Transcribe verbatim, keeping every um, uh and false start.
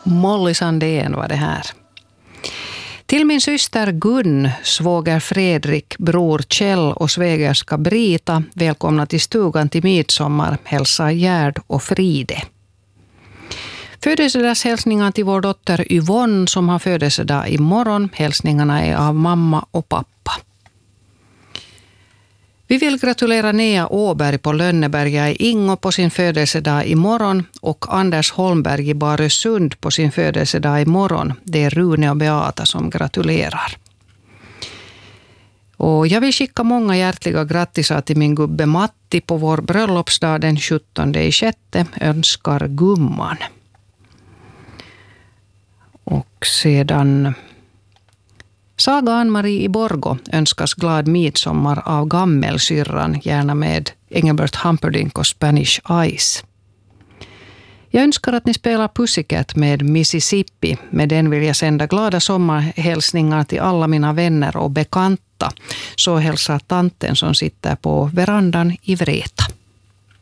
Molly Sandén var det här. Till min syster Gun, svåger Fredrik, bror Kjell och svägerska Brita, välkomna till stugan till midsommar, hälsa Gerd och Fride. Födelsedagshälsningar till vår dotter Yvonne som har födelsedag imorgon. Hälsningarna är av mamma och pappa. Vi vill gratulera Nea Åberg på Lönneberga i Ingo på sin födelsedag imorgon och Anders Holmberg i Baresund på sin födelsedag imorgon. Det är Rune och Beata som gratulerar. Och jag vill skicka många hjärtliga grattisar till min gubbe Matti på vår bröllopsdag den sjuttonde i sjätte. Önskar Gumman. Och sedan Saga Ann-Marie i Borgo önskas glad midsommar av gammelsyrran, gärna med Engelbert Humperdinck och Spanish Ice. Jag önskar att ni spelar Pussycat med Mississippi. Med den vill jag sända glada sommarhälsningar till alla mina vänner och bekanta. Så hälsar tanten som sitter på verandan i Vreta.